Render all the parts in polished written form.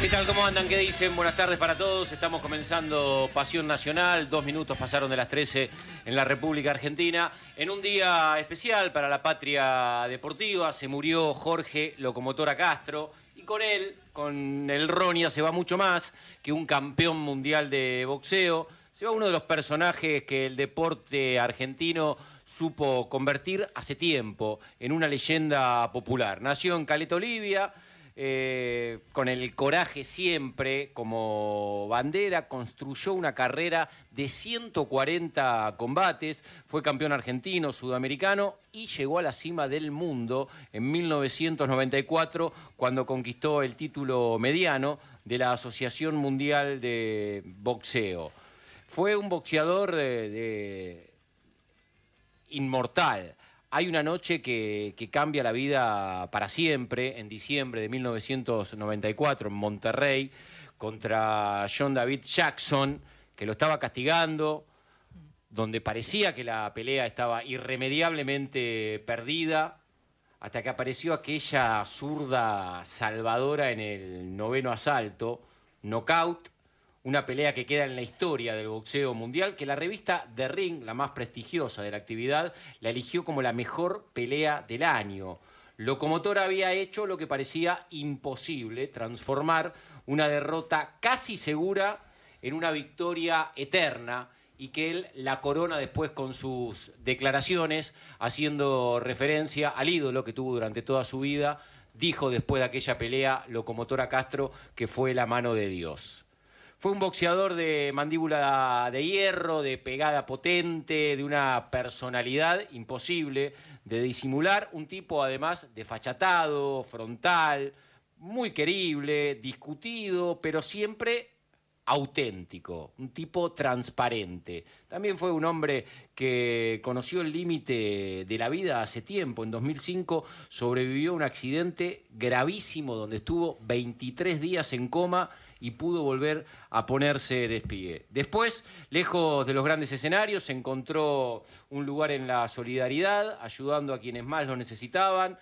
¿Qué tal? ¿Cómo andan? ¿Qué dicen? Buenas tardes para todos. Estamos comenzando Pasión Nacional. 2 minutos pasaron de las 13 en la República Argentina. En un día especial para la patria deportiva se murió Jorge Locomotora Castro. Y con él, con el Ronia, se va mucho más que un campeón mundial de boxeo. Se va uno de los personajes que el deporte argentino supo convertir hace tiempo en una leyenda popular. Nació en Caleta Olivia. Con el coraje siempre como bandera, construyó una carrera de 140 combates, fue campeón argentino, sudamericano y llegó a la cima del mundo en 1994 cuando conquistó el título mediano de la Asociación Mundial de Boxeo. Fue un boxeador inmortal. Hay una noche que cambia la vida para siempre, en diciembre de 1994, en Monterrey, contra John David Jackson, que lo estaba castigando, donde parecía que la pelea estaba irremediablemente perdida, hasta que apareció aquella zurda salvadora en el 9º asalto, knockout. Una pelea que queda en la historia del boxeo mundial, que la revista The Ring, la más prestigiosa de la actividad, la eligió como la mejor pelea del año. Locomotora había hecho lo que parecía imposible, transformar una derrota casi segura en una victoria eterna, y que él la corona después con sus declaraciones, haciendo referencia al ídolo que tuvo durante toda su vida. Dijo después de aquella pelea Locomotora Castro que fue la mano de Dios. Fue un boxeador de mandíbula de hierro, de pegada potente, de una personalidad imposible de disimular. Un tipo además desfachatado, frontal, muy querible, discutido, pero siempre auténtico, un tipo transparente. También fue un hombre que conoció el límite de la vida hace tiempo. En 2005 sobrevivió a un accidente gravísimo donde estuvo 23 días en coma y pudo volver a ponerse de pie. Después, lejos de los grandes escenarios, encontró un lugar en la solidaridad, ayudando a quienes más lo necesitaban.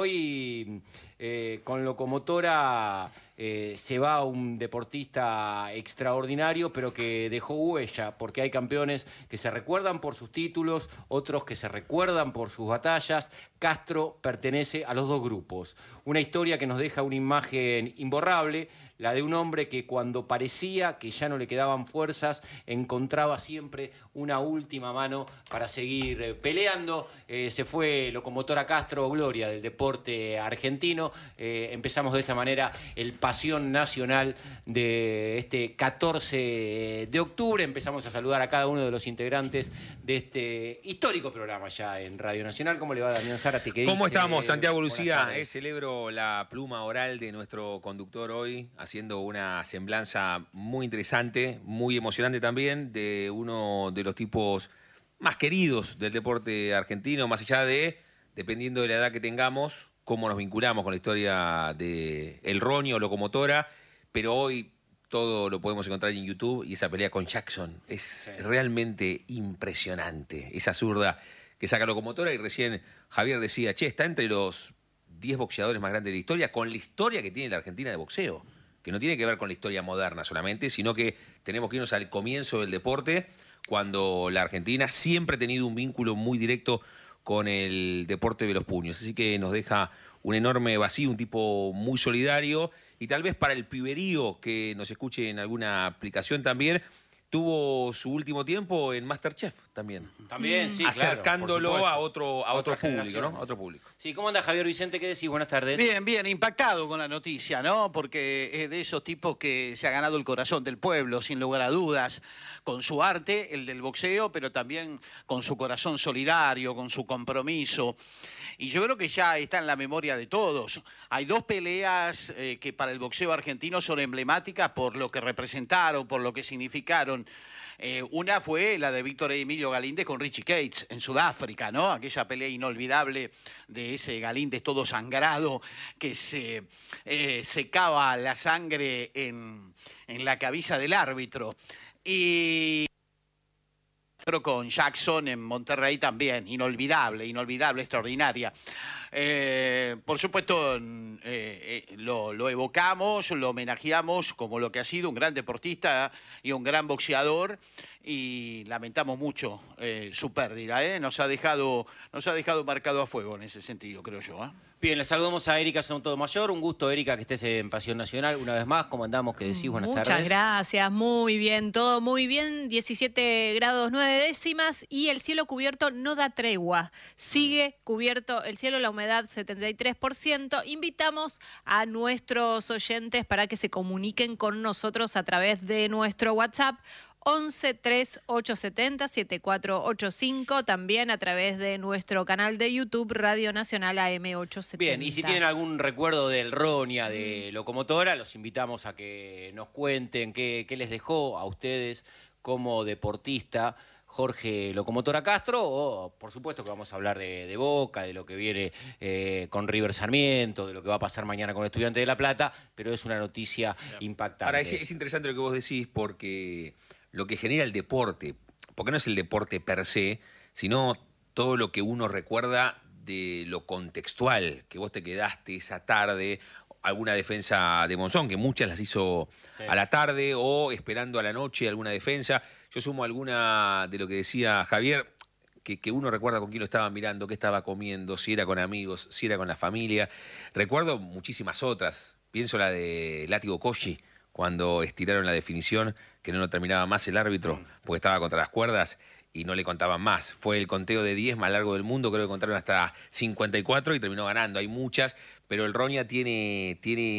Hoy, con Locomotora, se va un deportista extraordinario, pero que dejó huella, porque hay campeones que se recuerdan por sus títulos, otros que se recuerdan por sus batallas. Castro pertenece a los dos grupos. Una historia que nos deja una imagen imborrable, la de un hombre que cuando parecía que ya no le quedaban fuerzas, encontraba siempre una última mano para seguir peleando. Se fue Locomotora Castro, gloria del deporte argentino. Empezamos de esta manera el Pasión Nacional de este 14 de octubre. Empezamos a saludar a cada uno de los integrantes de este histórico programa ya en Radio Nacional. ¿Cómo le va, Damián Zárate? ¿Cómo estamos, Santiago Lucía? Celebro la pluma oral de nuestro conductor hoy, haciendo una semblanza muy interesante, muy emocionante también, de uno de los tipos más queridos del deporte argentino, más allá de, dependiendo de la edad que tengamos, cómo nos vinculamos con la historia de El Roño, Locomotora, pero hoy todo lo podemos encontrar en YouTube, y esa pelea con Jackson es realmente impresionante. Esa zurda que saca Locomotora, y recién Javier decía, está entre los 10 boxeadores más grandes de la historia, con la historia que tiene la Argentina de boxeo, que no tiene que ver con la historia moderna solamente, sino que tenemos que irnos al comienzo del deporte, cuando la Argentina siempre ha tenido un vínculo muy directo con el deporte de los puños. Así que nos deja un enorme vacío, un tipo muy solidario, y tal vez para el piberío que nos escuche en alguna aplicación también, tuvo su último tiempo en MasterChef también. También, sí, acercándolo claro, a otro público, ¿no? A otro público. Sí, ¿cómo anda Javier Vicente? ¿Qué decís? Buenas tardes. Bien, bien, impactado con la noticia, ¿no? Porque es de esos tipos que se ha ganado el corazón del pueblo, sin lugar a dudas, con su arte, el del boxeo, pero también con su corazón solidario, con su compromiso. Y yo creo que ya está en la memoria de todos. Hay dos peleas que para el boxeo argentino son emblemáticas por lo que representaron, por lo que significaron. Una fue la de Víctor Emilio Galíndez con Richie Cates en Sudáfrica, ¿no? Aquella pelea inolvidable de ese Galíndez todo sangrado que se secaba la sangre en la cabeza del árbitro. Y pero con Jackson en Monterrey también, inolvidable, extraordinaria. Por supuesto, lo evocamos, lo homenajeamos como lo que ha sido un gran deportista y un gran boxeador, y lamentamos mucho su pérdida, ¿eh? Nos ha dejado marcado a fuego en ese sentido, creo yo, ¿eh? Bien, le saludamos a Erika Sotomayor. Un gusto, Erika, que estés en Pasión Nacional una vez más. ¿Cómo andamos? ¿Qué decís? Buenas tardes. Muchas gracias, muy bien, todo muy bien. 17 grados 9 décimas y el cielo cubierto no da tregua. Sigue cubierto el cielo, la humedad 73%. Invitamos a nuestros oyentes para que se comuniquen con nosotros a través de nuestro WhatsApp 11 3870 7485, también a través de nuestro canal de YouTube Radio Nacional AM870. Bien, y si tienen algún recuerdo del Roña, de Locomotora, los invitamos a que nos cuenten qué les dejó a ustedes como deportista Jorge Locomotora Castro, o por supuesto que vamos a hablar de Boca, de lo que viene con River Sarmiento, de lo que va a pasar mañana con Estudiantes de La Plata, pero es una noticia impactante. Ahora, es interesante lo que vos decís, porque lo que genera el deporte, porque no es el deporte per se, sino todo lo que uno recuerda de lo contextual, que vos te quedaste esa tarde, alguna defensa de Monzón, que muchas las hizo a la tarde, o esperando a la noche alguna defensa. Yo sumo alguna de lo que decía Javier, que uno recuerda con quién lo estaba mirando, qué estaba comiendo, si era con amigos, si era con la familia. Recuerdo muchísimas otras. Pienso la de Látigo Cosci, cuando estiraron la definición, que no lo terminaba más el árbitro, porque estaba contra las cuerdas y no le contaban más. Fue el conteo de 10 más largo del mundo, creo que contaron hasta 54 y terminó ganando. Hay muchas, pero el Roña tiene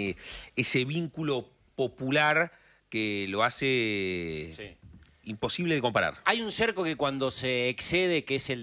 ese vínculo popular que lo hace imposible de comparar. Hay un cerco que cuando se excede, que es el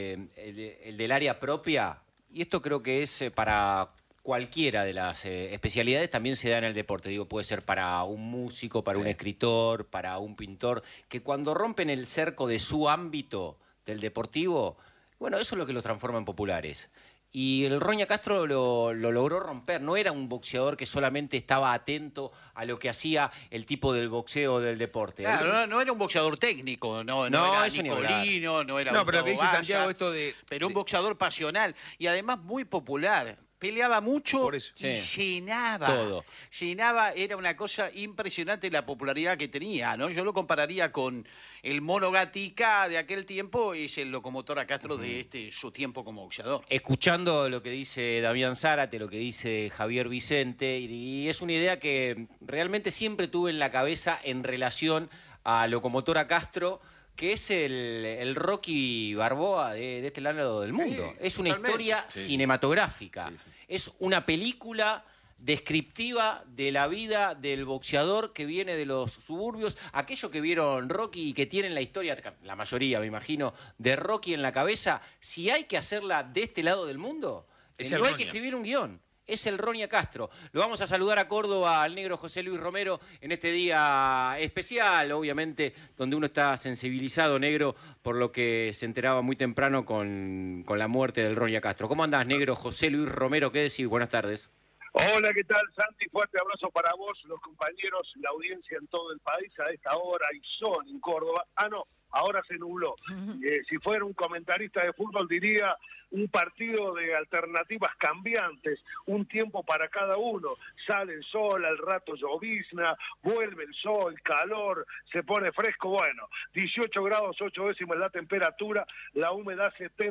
del área propia, y esto creo que es para cualquiera de las especialidades, también se da en el deporte. Digo, puede ser para un músico, para un escritor, para un pintor, que cuando rompen el cerco de su ámbito del deportivo, bueno, eso es lo que los transforma en populares. Y el Roña Castro lo logró romper. No era un boxeador que solamente estaba atento a lo que hacía el tipo del boxeo del deporte. Claro, no era un boxeador técnico, no era Nicolino, no era pero lo que dice Santiago, esto pero un boxeador pasional y además muy popular. Peleaba mucho y llenaba. Todo. Llenaba, era una cosa impresionante la popularidad que tenía, ¿no? Yo lo compararía con el Mono Gatica de aquel tiempo, es el Locomotora Castro de su tiempo como boxeador. Escuchando lo que dice Damián Zárate, lo que dice Javier Vicente, y es una idea que realmente siempre tuve en la cabeza en relación a Locomotora Castro, que es el Rocky Balboa de este lado del mundo. Sí, es una totalmente. historia cinematográfica. Sí. Es una película descriptiva de la vida del boxeador que viene de los suburbios. Aquellos que vieron Rocky y que tienen la historia, la mayoría me imagino, de Rocky en la cabeza, si hay que hacerla de este lado del mundo, no hay que escribir un guión. Es el Roña Castro. Lo vamos a saludar a Córdoba, al negro José Luis Romero, en este día especial, obviamente, donde uno está sensibilizado, negro, por lo que se enteraba muy temprano con la muerte del Roña Castro. ¿Cómo andás, negro José Luis Romero? ¿Qué decís? Buenas tardes. Hola, ¿qué tal, Santi? Fuerte abrazo para vos, los compañeros, la audiencia en todo el país a esta hora y son en Córdoba. Ah, no, ahora se nubló. Si fuera un comentarista de fútbol diría un partido de alternativas cambiantes, un tiempo para cada uno. Sale el sol, al rato llovizna, vuelve el sol, calor, se pone fresco. Bueno, 18 grados 8 décimas la temperatura, la humedad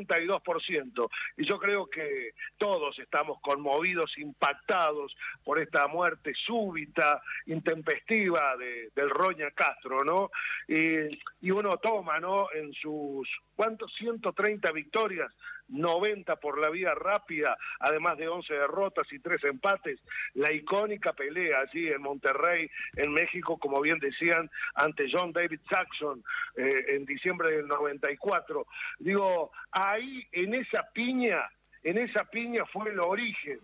72%. Y yo creo que todos estamos conmovidos, impactados por esta muerte súbita, intempestiva del Roña Castro, ¿no? Y uno toma, ¿no? En sus, ¿cuántos? 130 victorias, 90 por la vía rápida, además de 11 derrotas y 3 empates, la icónica pelea allí en Monterrey, en México, como bien decían, ante John David Jackson en diciembre del 94. Digo, ahí en esa piña fue el origen,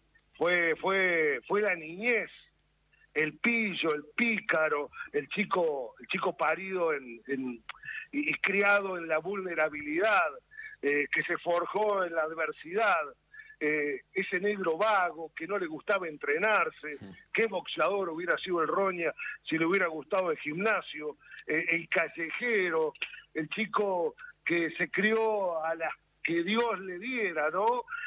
fue la niñez, el pillo, el pícaro, el chico parido y criado en la vulnerabilidad, que se forjó en la adversidad, ese negro vago que no le gustaba entrenarse. Qué boxeador hubiera sido el Roña si le hubiera gustado el gimnasio, el callejero, el chico que se crió a las que Dios le diera, ¿no?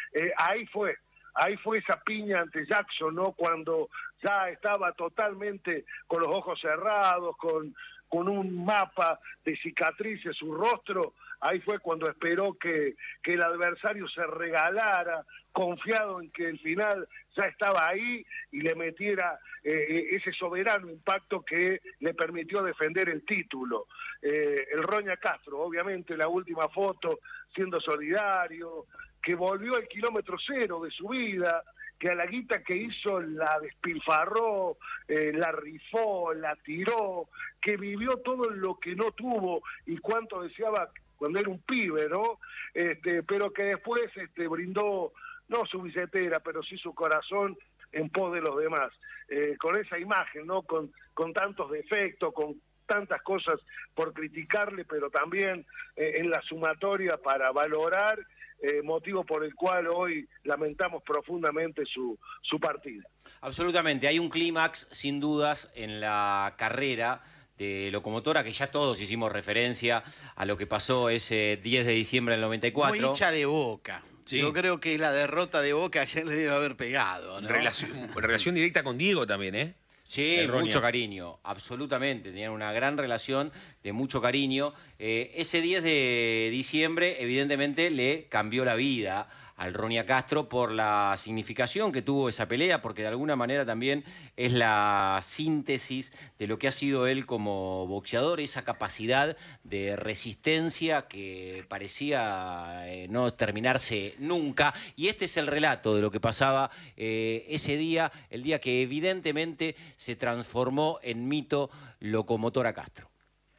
Ahí fue esa piña ante Jackson, ¿no? Cuando ya estaba totalmente con los ojos cerrados, con un mapa de cicatrices su rostro. Ahí fue cuando esperó que el adversario se regalara, confiado en que el final ya estaba ahí y le metiera ese soberano impacto que le permitió defender el título. El Roña Castro, obviamente, la última foto, siendo solidario, que volvió al kilómetro cero de su vida, que a la guita que hizo la despilfarró, la rifó, la tiró, que vivió todo lo que no tuvo y cuánto deseaba cuando era un pibe, ¿no? Pero que después brindó, no su billetera, pero sí su corazón en pos de los demás. Con esa imagen, ¿no? Con tantos defectos, con tantas cosas por criticarle, pero también en la sumatoria para valorar, motivo por el cual hoy lamentamos profundamente su partida. Absolutamente, hay un clímax sin dudas en la carrera de Locomotora, que ya todos hicimos referencia a lo que pasó ese 10 de diciembre del 94. Muy hincha de Boca. Sí. Yo creo que la derrota de Boca ayer le debe haber pegado, ¿no? Relación directa con Diego también, ¿eh? Sí, mucho cariño, absolutamente. Tenían una gran relación de mucho cariño. Ese 10 de diciembre, evidentemente, le cambió la vida al Roña Castro por la significación que tuvo esa pelea, porque de alguna manera también es la síntesis de lo que ha sido él como boxeador, esa capacidad de resistencia que parecía no terminarse nunca. Y este es el relato de lo que pasaba ese día, el día que evidentemente se transformó en mito Locomotora Castro.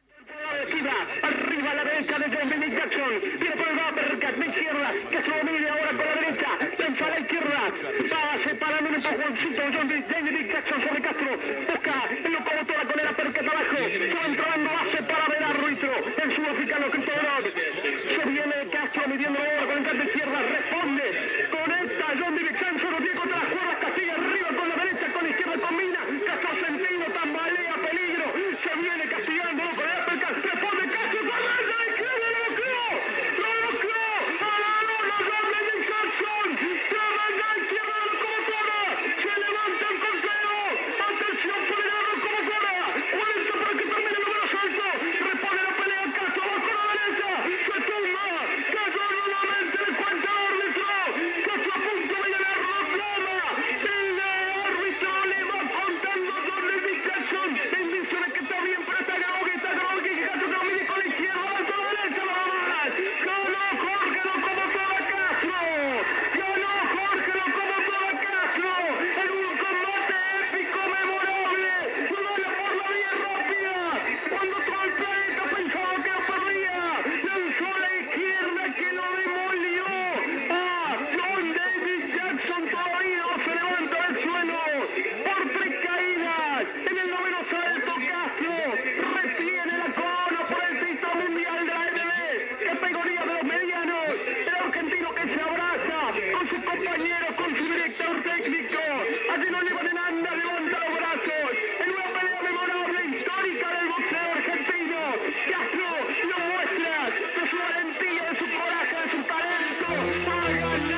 Arriba a la derecha de Dominic Jackson. Viene por el uppercut de izquierda. Que se domine ahora por la derecha. Pensa a la izquierda. Va separando un empujoncito Dominic Jackson sobre Castro. Busca el Locomotora con el uppercut abajo. Va entrando base para ver árbitro. El sudafricano Cristoforov. Se viene Castro midiendo ahora con el canto izquierda. Responde. Conecta Dominic Jackson. Lo tiene contra las cuerdas. Castiga arriba con la derecha. Con la izquierda combina. Castro sentido. Tambalea. Peligro. Se viene castigando con el uppercut. Responde Castro. Con la izquierda. Lo logró. Lo logró. A la lona. Dominic Jackson. Se arranca a la izquierda de Locomotora. Se levanta el conteo. Atención por el Locomotora. 40 para que termine el número salto. Responde la pelea Castro. Va con la derecha. Se tumba. Cayó nuevamente el cuenta árbitro. Castro a punto de ganar la plama. El árbitro le va contando a Dominic Jackson. El indicio de que está bien, pero está grabado que Castro domine con la izquierda. Alto a la derecha. Ganó Jorge Locomotora Castro. Ganó Jorge Locomotora Castro. En un combate épico, memorable. Duelo por la vía rápida. Cuando Colpeita pensaba que lo perdía. Lanzó a la izquierda que lo demolió. John David Jackson todavía no se levanta del suelo. Por 3 caídas. En el noveno salto Castro retiene la corona por el título mundial de la AMB. Categoría de los medianos. El argentino que se abraza con sus compañeros, con su director técnico. Allí lo llevan en anda, levanta los brazos. En una pelea memorable, histórica del boxeo argentino. Castro lo muestra de su valentía, de su coraje, de su talento. Ha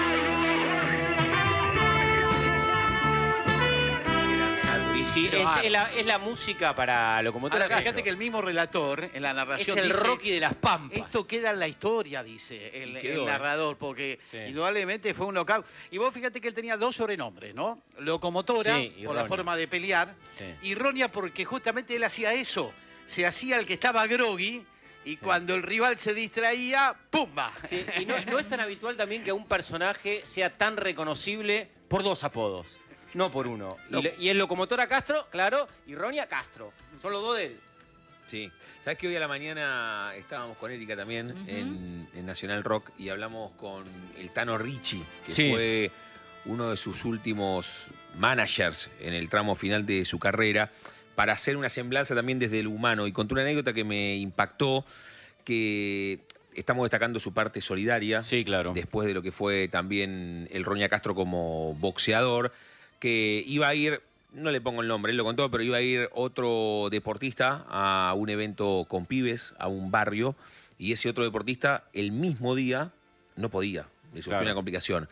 ganado. Y sí, es la música para Locomotora Ahora, Castro. fíjate que el mismo relator en la Es narración el dice, Rocky de las Pampas. esto queda en la historia, dice el quedó, narrador, porque Sí. indudablemente fue un knockout. Y vos fíjate que él tenía 2 sobrenombres, ¿no? Locomotora, Sí, y por la Roña. forma de pelear, Sí. y Roña porque justamente él hacía eso. Se hacía el que estaba groggy, y cuando el rival se distraía, ¡pumba! Sí, y no es tan habitual también que un personaje sea tan reconocible por 2 apodos, no por uno. No. Y es Locomotora Castro, claro, y Roña Castro. Son los 2 de él. Sí. ¿Sabes que hoy a la mañana estábamos con Erika también en Nacional Rock y hablamos con el Tano Ricci, que Sí. fue uno de sus últimos managers en el tramo final de su carrera, para hacer una semblanza también desde el humano? Y contó una anécdota que me impactó, que estamos destacando su parte solidaria. Sí, claro. Después de lo que fue también el Roña Castro como boxeador, que iba a ir, no le pongo el nombre, él lo contó, pero iba a ir otro deportista a un evento con pibes, a un barrio, y ese otro deportista el mismo día no podía, le surgió Claro. una complicación.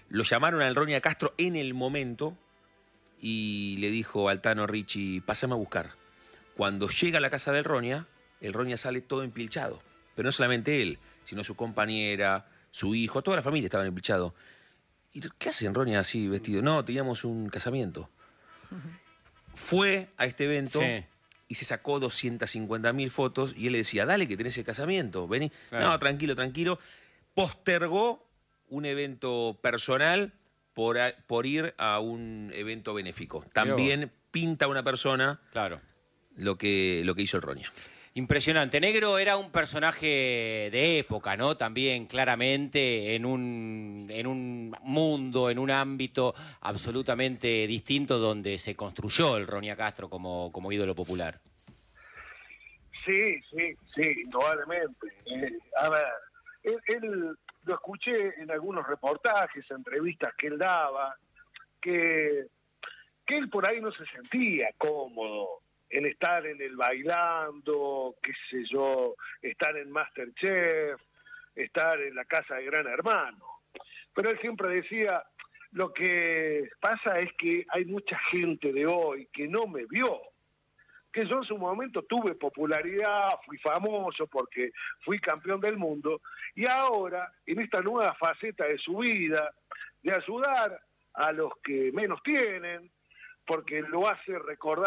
Lo llamaron al Roña Castro en el momento y le dijo al Tano Ricci, pásame a buscar. Cuando llega a la casa del Roña, el Roña sale todo empilchado. Pero no solamente él, sino su compañera, su hijo, toda la familia estaban empilchados. ¿Y qué hacen Roña así vestido? No, teníamos un casamiento. Fue a este evento y se sacó 250.000 fotos y él le decía, dale que tenés el casamiento, vení. Claro. No, tranquilo, tranquilo. Postergó un evento personal por ir a un evento benéfico. También pinta una persona lo que hizo el Roña. Impresionante. Negro era un personaje de época, ¿no? También claramente en un mundo, en un ámbito absolutamente distinto donde se construyó el Roña Castro como ídolo popular. Sí, indudablemente. A ver, él lo escuché en algunos reportajes, entrevistas que él daba, que él por ahí no se sentía cómodo en estar en el bailando, qué sé yo, estar en MasterChef, estar en la casa de Gran Hermano. Pero él siempre decía, lo que pasa es que hay mucha gente de hoy que no me vio, que yo en su momento tuve popularidad, fui famoso porque fui campeón del mundo, y ahora, en esta nueva faceta de su vida, de ayudar a los que menos tienen, porque lo hace recordar